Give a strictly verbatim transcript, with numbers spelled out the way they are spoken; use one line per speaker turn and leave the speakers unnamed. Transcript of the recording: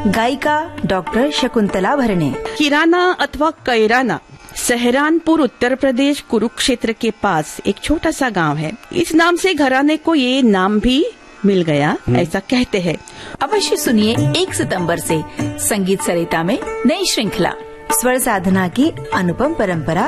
गायिका डॉक्टर शकुंतला भरणे।
किराना अथवा कैराना सहरानपुर उत्तर प्रदेश कुरुक्षेत्र के पास एक छोटा सा गांव है। इस नाम से घराने को ये नाम भी मिल गया, ऐसा कहते हैं।
अवश्य सुनिए एक सितंबर से संगीत सरिता में नई श्रृंखला स्वर साधना की अनुपम परंपरा